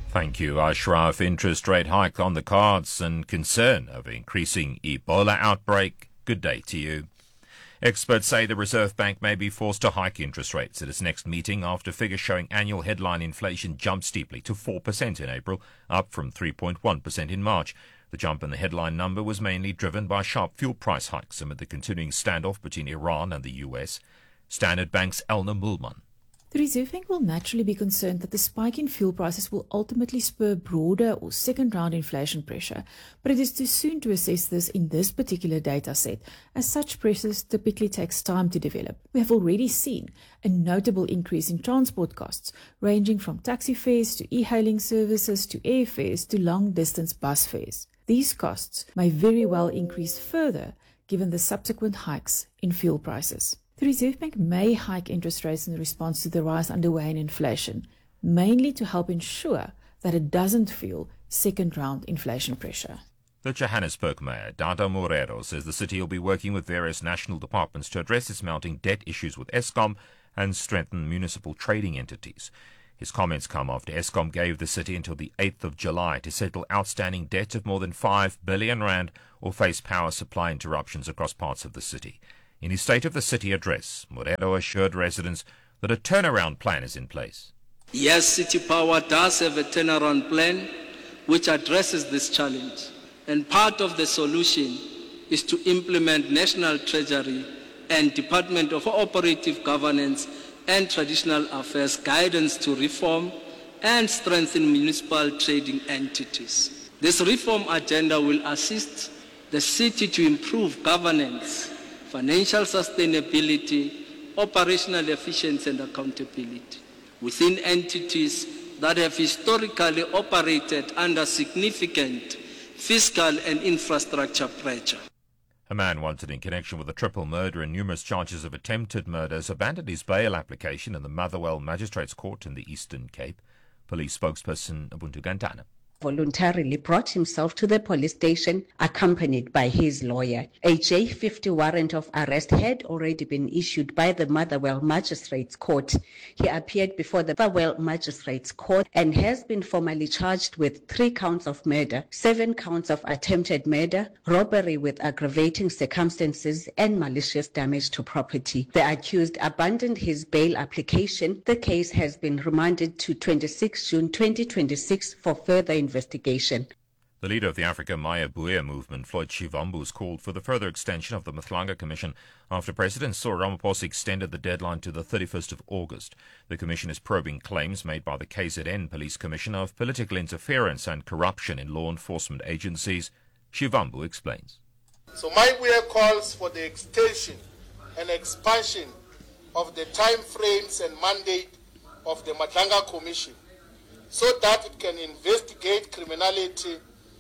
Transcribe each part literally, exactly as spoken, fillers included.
Thank you, Ashraf. Interest rate hike on the cards and concern over increasing Ebola outbreak. Good day to you. Experts say the Reserve Bank may be forced to hike interest rates at its next meeting after figures showing annual headline inflation jumped steeply to four percent in April, up from three point one percent in March. The jump in the headline number was mainly driven by sharp fuel price hikes amid the continuing standoff between Iran and the U S. Standard Bank's Elna Mulman. The Reserve Bank will naturally be concerned that the spike in fuel prices will ultimately spur broader or second-round inflation pressure, but it is too soon to assess this in this particular data set, as such pressures typically takes time to develop. We have already seen a notable increase in transport costs, ranging from taxi fares to e-hailing services to airfares to long-distance bus fares. These costs may very well increase further given the subsequent hikes in fuel prices. The Reserve Bank may hike interest rates in response to the rise underway in inflation, mainly to help ensure that it doesn't fuel second-round inflation pressure. The Johannesburg Mayor, Dada Morero, says the city will be working with various national departments to address its mounting debt issues with Eskom and strengthen municipal trading entities. His comments come after Eskom gave the city until the eighth of July to settle outstanding debt of more than five billion rand or face power supply interruptions across parts of the city. In his State of the City address, Morero assured residents that a turnaround plan is in place. Yes, City Power does have a turnaround plan which addresses this challenge. And part of the solution is to implement National Treasury and Department of Operative Governance and Traditional Affairs guidance to reform and strengthen municipal trading entities. This reform agenda will assist the city to improve governance, financial sustainability, operational efficiency and accountability within entities that have historically operated under significant fiscal and infrastructure pressure. A man wanted in connection with a triple murder and numerous charges of attempted murder has abandoned his bail application in the Motherwell Magistrates Court in the Eastern Cape. Police spokesperson Ubuntu Gantana voluntarily brought himself to the police station accompanied by his lawyer. A J fifty warrant of arrest had already been issued by the Motherwell Magistrates Court. He appeared before the Motherwell Magistrates Court and has been formally charged with three counts of murder, seven counts of attempted murder, robbery with aggravating circumstances, and malicious damage to property. The accused abandoned his bail application. The case has been remanded to the twenty-sixth of June twenty twenty-six for further investigation. investigation. The leader of the Africa Maya Buya movement, Floyd Shivambu, has called for the further extension of the Mhlanga Commission after President Cyril Ramaphosa extended the deadline to the thirty-first of August. The commission is probing claims made by the K Z N Police Commissioner of political interference and corruption in law enforcement agencies. Shivambu explains. So my Buya calls for the extension and expansion of the time frames and mandate of the Mhlanga Commission, so that it can investigate criminality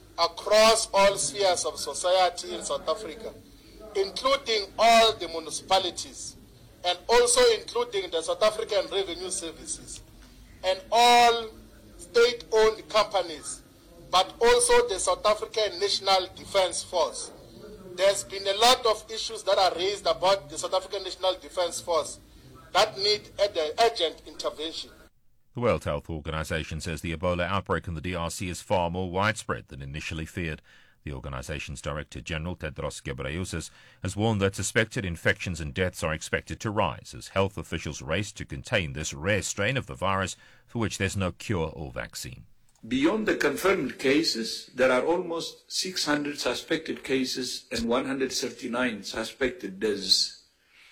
across all spheres of society in South Africa, including all the municipalities, and also including the South African Revenue Services, and all state-owned companies, but also the South African National Defence Force. There's been a lot of issues that are raised about the South African National Defence Force that need urgent intervention. The World Health Organization says the Ebola outbreak in the D R C is far more widespread than initially feared. The organization's Director General, Tedros Ghebreyesus, has warned that suspected infections and deaths are expected to rise as health officials race to contain this rare strain of the virus for which there's no cure or vaccine. Beyond the confirmed cases, there are almost six hundred suspected cases and one hundred thirty-nine suspected deaths.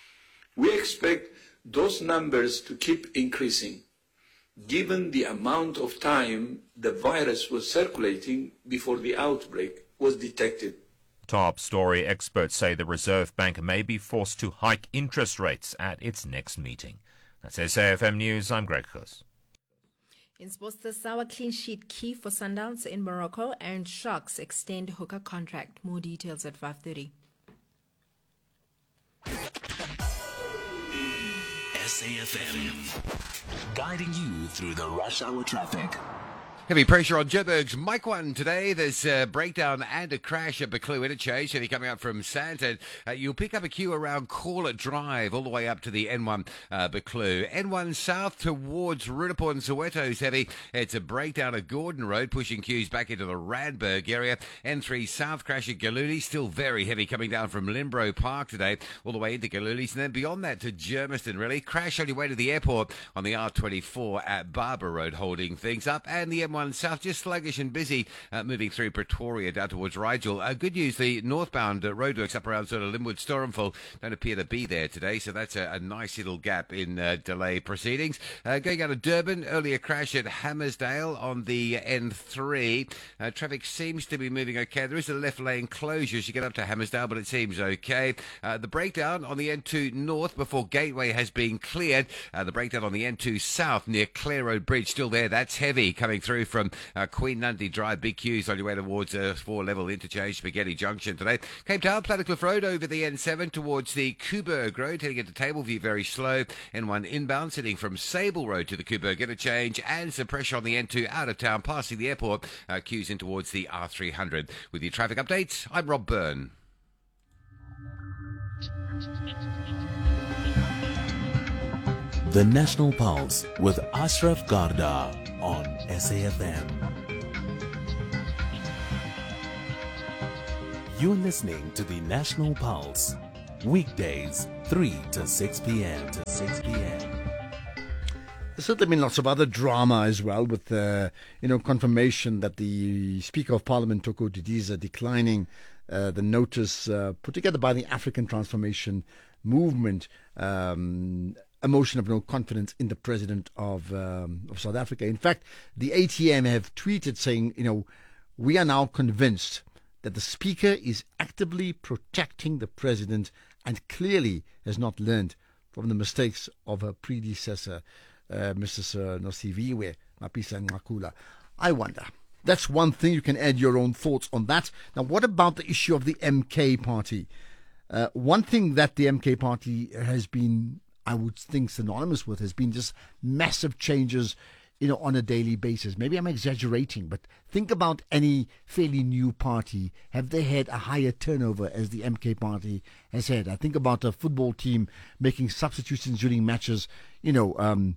We expect those numbers to keep increasing, given the amount of time the virus was circulating before the outbreak was detected. Top story: experts say the Reserve Bank may be forced to hike interest rates at its next meeting. That's S A F M News. I'm Greg Khus. In sports, the sour clean sheet key for Sundowns in Morocco and Sharks extend hooker contract. More details at five thirty. S A F M, guiding you through the rush hour traffic. Heavy pressure on Joburg's Mike one today. There's a breakdown and a crash at Buccleuch interchange. So you're coming up from Sandton. Uh, you'll pick up a queue around Corlett Drive all the way up to the N one uh, Buccleuch. N one south towards Roodepoort and Soweto's heavy. It's a breakdown at Gordon Road, pushing queues back into the Randburg area. N three south crash at Galooly, still very heavy coming down from Limbro Park today, all the way into Galooly's. And then beyond that to Germiston, really. Crash on your way to the airport on the R twenty-four at Barbara Road, holding things up. And the M one south just sluggish and busy, uh, moving through Pretoria down towards Rigel. Uh, good news, the northbound uh, roadworks up around sort of Linwood Storenville don't appear to be there today, so that's a, a nice little gap in uh, delay proceedings. Uh, going out of Durban, earlier crash at Hammersdale on the N three. Uh, traffic seems to be moving okay. There is a left lane closure as you get up to Hammersdale, but it seems okay. Uh, the breakdown on the N two north before Gateway has been cleared. Uh, the breakdown on the N two south near Clare Road Bridge still there. That's heavy coming through from uh, Queen Nundy Drive. Big queues on your way towards uh, four-level interchange, Spaghetti Junction today. Cape Town, Plattekloof Road over the N seven towards the Kuburg Road, heading into Tableview very slow. N one inbound, sitting from Sable Road to the Kuburg interchange, and some pressure on the N two out of town, passing the airport, uh, queues in towards the R three hundred. With your traffic updates, I'm Rob Byrne. The National Pulse with Ashraf Garda on S A F M. You're listening to the National Pulse, weekdays three to six p.m. to six p.m. There's certainly been lots of other drama as well, with uh, you know confirmation that the Speaker of Parliament Toko Didiza declining uh, the notice uh, put together by the African Transformation Movement. Um, A motion of no confidence in the president of um, of South Africa. In fact, the A T M have tweeted saying, you know, we are now convinced that the speaker is actively protecting the president and clearly has not learned from the mistakes of her predecessor, uh, Missus Nosiviwe Mapisa Nqakula. I wonder. That's one thing. You can add your own thoughts on that. Now, what about the issue of the M K party? Uh, one thing that the M K party has been, I would think, synonymous with has been just massive changes, you know, on a daily basis. Maybe I'm exaggerating, but think about any fairly new party. Have they had a higher turnover as the M K party has had? I think about a football team making substitutions during matches, you know, um,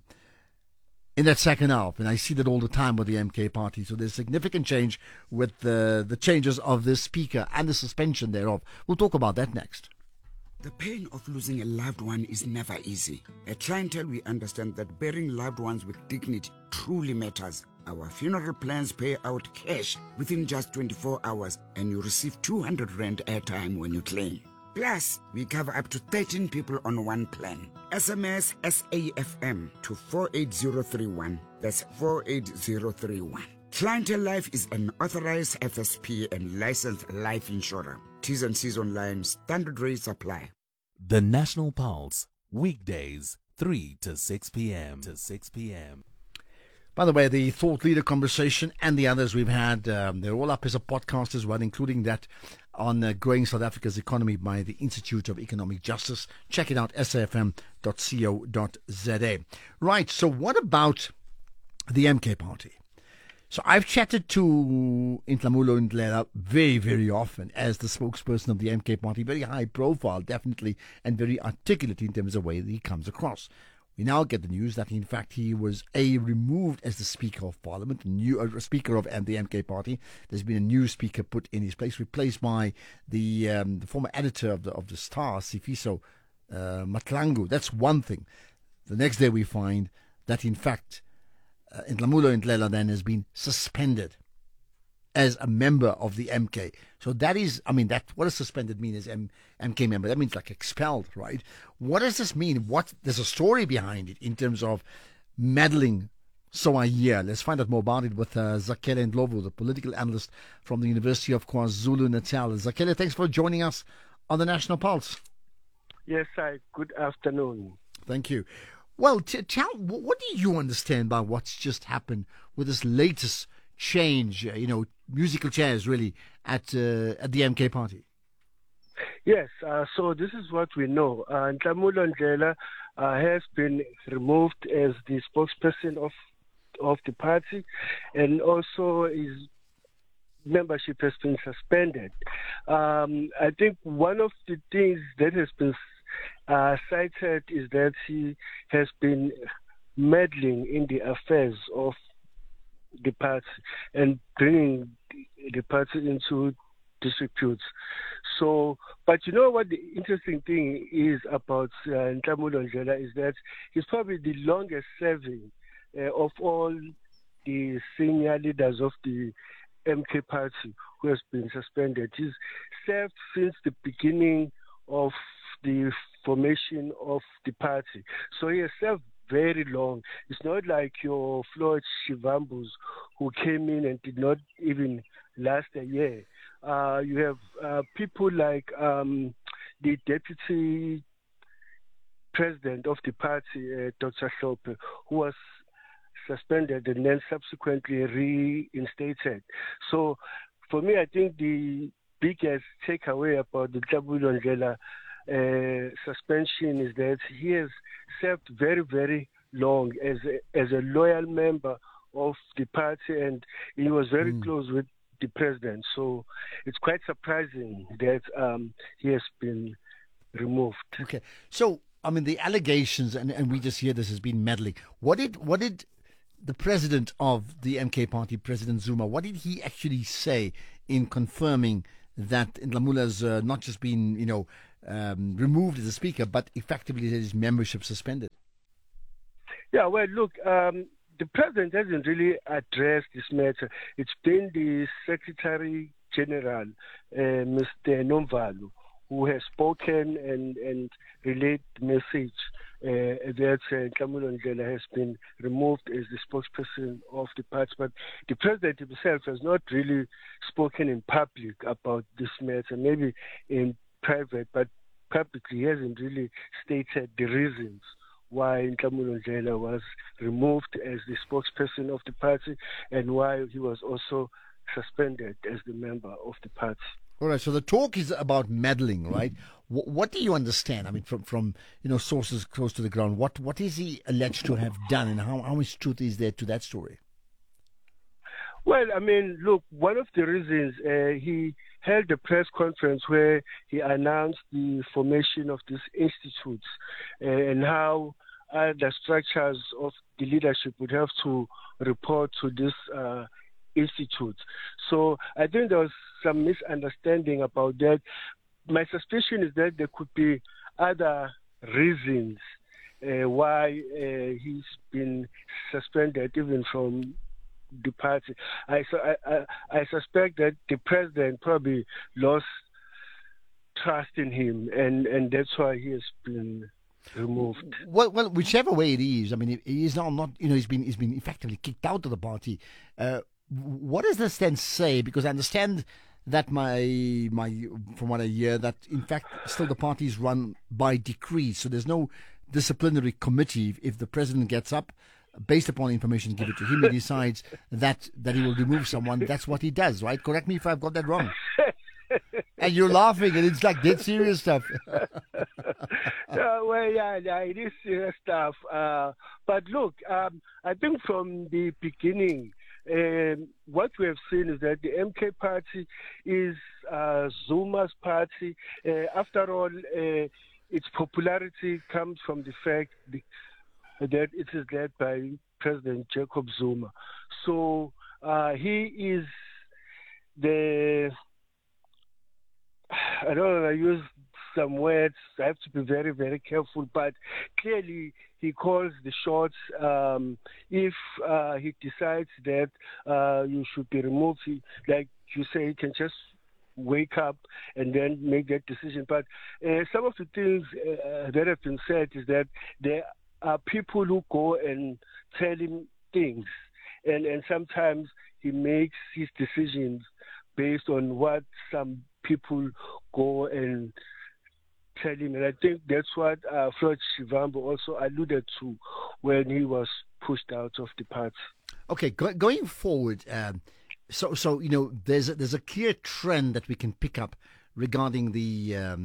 in that second half. And I see that all the time with the M K party. So there's significant change with the, the changes of the speaker and the suspension thereof. We'll talk about that next. The pain of losing a loved one is never easy. At Clientele, we understand that burying loved ones with dignity truly matters. Our funeral plans pay out cash within just twenty-four hours, and you receive two hundred rand airtime when you claim. Plus, we cover up to thirteen people on one plan. S M S S A F M to four eight zero three one. That's four eight zero three one. Clientele Life is an authorized F S P and licensed life insurer. T's and C's online. Standard rates apply. The National Pulse, weekdays three to six p.m. to six p.m. By the way, the Thought Leader conversation and the others we've had, um, they're all up as a podcast as well, including that on uh, Growing South Africa's Economy by the Institute of Economic Justice. Check it out, s a f m dot co dot z a. Right, so what about the M K party? So I've chatted to Inhlamulo Ndlela very, very often as the spokesperson of the M K party, very high profile, definitely, and very articulate in terms of the way that he comes across. We now get the news that, in fact, he was a removed as the Speaker of Parliament, new uh, Speaker of the M K party. There's been a new Speaker put in his place, replaced by the um, the former editor of the of the Star, Sifiso uh, Matlangu. That's one thing. The next day we find that, in fact, uh, Inhlamulo Ndlela then has been suspended as a member of the M K. So that is, I mean, that what does suspended mean as M- MK member? That means like expelled, right? What does this mean? What there's a story behind it in terms of meddling. So I hear. Let's find out more about it with uh, Zakhele Ndlovu, the political analyst from the University of KwaZulu-Natal. Zakhele, thanks for joining us on the National Pulse. Yes, hi. Good afternoon. Thank you. Well, t- tell what do you understand by what's just happened with this latest change, uh, you know, musical chairs really at uh, at the M K party? Yes, uh, so this is what we know. Uh, Inhlamulo Ndlela uh, has been removed as the spokesperson of of the party, and also his membership has been suspended. Um, I think one of the things that has been uh, cited is that he has been meddling in the affairs of the party and bringing the party into disputes. So, but you know what the interesting thing is about uh, Nhlamulo Ndlela is that he's probably the longest serving uh, of all the senior leaders of the M K party who has been suspended. He's served since the beginning of the formation of the party. So he has served very long. It's not like your Floyd Shivambus who came in and did not even last a year. Uh, you have uh, people like um, the deputy president of the party, uh, Doctor Hlophe, who was suspended and then subsequently reinstated. So for me, I think the biggest takeaway about the Nhlamulo Ndlela uh, suspension is that he has served very, very long as a, as a loyal member of the party, and he was very mm. close with the president. So it's quite surprising that um, he has been removed. Okay. So, I mean, the allegations, and, and we just hear this has been meddling. What did, what did the president of the M K party, President Zuma, what did he actually say in confirming that Nhlamulo's uh, not just been, you know, um, removed as a speaker, but effectively his membership suspended? Yeah, well, look, um, the president hasn't really addressed this matter. It's been the Secretary General, uh, Mister Nomvalo, who has spoken and, and relayed the message uh, that uh, Nhlamulo Ndlela has been removed as the spokesperson of the party. But the president himself has not really spoken in public about this matter, maybe in private, but publicly he hasn't really stated the reasons why Nhlamulo Ndlela was removed as the spokesperson of the party and why he was also suspended as the member of the party. All right, so the talk is about meddling, right? What, what do you understand? I mean, from, from you know sources close to the ground, what what is he alleged to have done, and how, how much truth is there to that story? Well, I mean, look, one of the reasons uh, he held a press conference where he announced the formation of these institutes uh, and how uh, the structures of the leadership would have to report to this uh, institute. So I think there was some misunderstanding about that. My suspicion is that there could be other reasons uh, why uh, he's been suspended even from the party. I, I, I, I suspect that the president probably lost trust in him, and, and that's why he has been removed. Well, well, whichever way it is, I mean, he is now not, you know, he's been he's been effectively kicked out of the party. Uh, what does this then say? Because I understand that my my from what I hear that in fact still the party is run by decree, so there's no disciplinary committee. If, if the president gets up, based upon information given to him, he decides that that he will remove someone. That's what he does, right? Correct me if I've got that wrong. And you're laughing, and it's like dead serious stuff. uh, well, yeah, yeah, it is serious stuff. Uh, but look, um, I think from the beginning, um, what we have seen is that the M K party is uh, Zuma's party. Uh, after all, uh, its popularity comes from the fact that it is led by President Jacob Zuma. So uh, he is the, I don't know, I use some words, I have to be very, very careful, but clearly he calls the shots. Um, if uh, he decides that uh, you should be removed, he, like you say, he can just wake up and then make that decision. But uh, some of the things uh, that have been said is that there are people who go and tell him things, and, and sometimes he makes his decisions based on what some people go and tell him. And I think that's what uh, Floyd Shivambu also alluded to when he was pushed out of the party. Okay, go, going forward, um, so so you know, there's a, there's a clear trend that we can pick up regarding the um,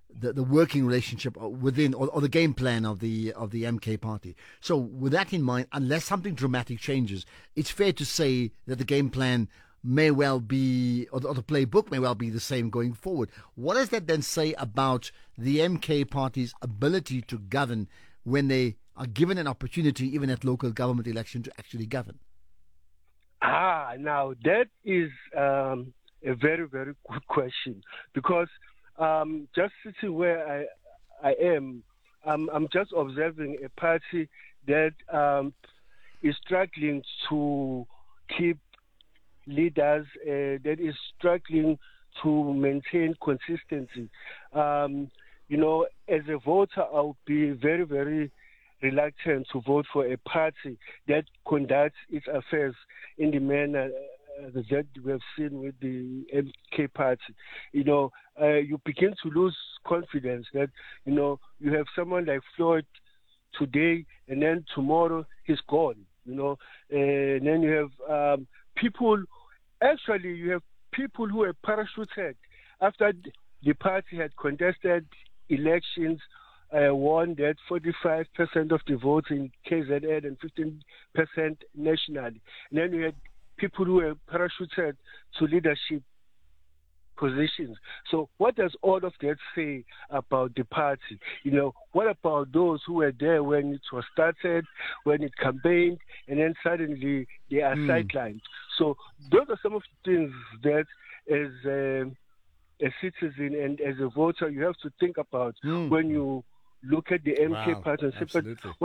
the, the working relationship within, or, or the game plan of the of the M K party. So with that in mind, unless something dramatic changes, it's fair to say that the game plan may well be, or the, or the playbook may well be the same going forward. What does that then say about the M K party's ability to govern when they are given an opportunity, even at local government election, to actually govern? Ah, now that is um, a very, very good question, because um, just sitting where I I am, um, I'm just observing a party that um, is struggling to keep leaders, uh, that is struggling to maintain consistency. Um, you know, as a voter, I would be very, very reluctant to vote for a party that conducts its affairs in the manner uh, that we have seen with the M K party. You know, uh, you begin to lose confidence that, you know, you have someone like Floyd today and then tomorrow he's gone, you know, and then you have um, people, actually you have people who are parachuted after the party had contested elections, Uh, won that forty-five percent of the votes in K Z N and fifteen percent nationally. And then we had people who were parachuted to leadership positions. So what does all of that say about the party? You know, what about those who were there when it was started, when it campaigned, and then suddenly they are mm. sidelined? So those are some of the things that as a, a citizen and as a voter you have to think about mm. when you look at the M K wow, party and say, absolutely. but